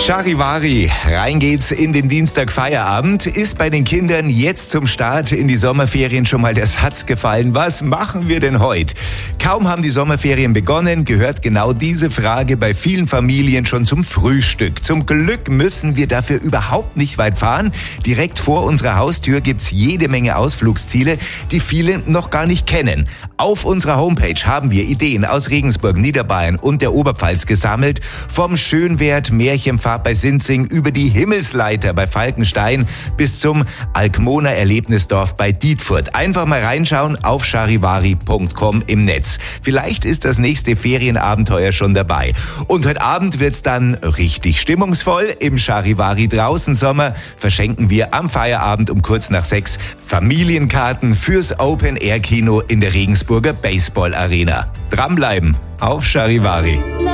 Charivari, rein geht's in den Dienstag-Feierabend. Ist bei den Kindern jetzt zum Start in die Sommerferien schon mal der Satz gefallen, was machen wir denn heute? Kaum haben die Sommerferien begonnen, gehört genau diese Frage bei vielen Familien schon zum Frühstück. Zum Glück müssen wir dafür überhaupt nicht weit fahren. Direkt vor unserer Haustür gibt's jede Menge Ausflugsziele, die viele noch gar nicht kennen. Auf unserer Homepage haben wir Ideen aus Regensburg, Niederbayern und der Oberpfalz gesammelt. Vom Schönwert Märchenfahrt bei Sinzing über die Himmelsleiter bei Falkenstein bis zum Alkmoner Erlebnisdorf bei Dietfurt. Einfach mal reinschauen auf charivari.com im Netz. Vielleicht ist das nächste Ferienabenteuer schon dabei. Und heute Abend wird's dann richtig stimmungsvoll. Im Charivari Draußensommer verschenken wir am Feierabend um kurz nach 6 Familienkarten fürs Open-Air-Kino in der Regensburger Baseball Arena. Dranbleiben auf Charivari.